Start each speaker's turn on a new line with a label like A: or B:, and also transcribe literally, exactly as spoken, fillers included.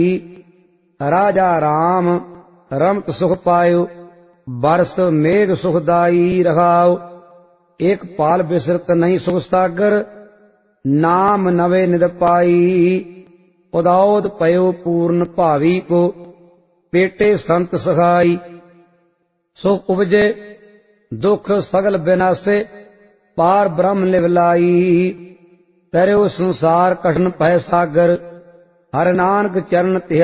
A: राजा राम रमत सुख पायो, बरस मेघ सुखदाई रहाओ। एक पाल बिसरत नहीं सुख सागर, नाम नवे निद पाई। उदाउद पयो पूर्ण भावी को, पेटे संत सखाई। सुख उपजे दुख सगल विनाशे, पार ब्रह्म लिवलाई। तरयो संसार कठिन पै सागर, हर नानक चरण